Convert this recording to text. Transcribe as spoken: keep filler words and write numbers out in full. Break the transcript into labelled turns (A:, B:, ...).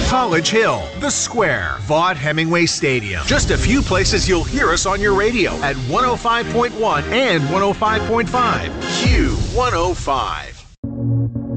A: College Hill, The Square, Vaught Hemingway Stadium. Just a few places you'll hear us on your radio at one oh five point one and one oh five point five. Q one oh five.